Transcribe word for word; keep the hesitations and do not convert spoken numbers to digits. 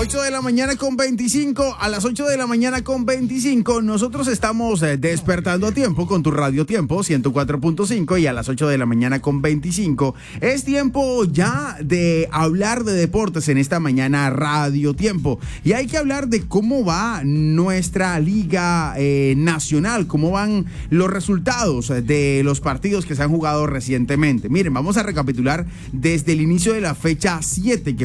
ocho de la mañana con veinticinco, a las ocho de la mañana con veinticinco, nosotros estamos eh, despertando a tiempo con tu Radio Tiempo ciento cuatro punto cinco, y a las ocho de la mañana con veinticinco es tiempo ya de hablar de deportes en esta mañana Radio Tiempo. Y hay que hablar de cómo va nuestra liga eh, nacional, cómo van los resultados de los partidos que se han jugado recientemente. Miren, vamos a recapitular desde el inicio de la fecha siete, que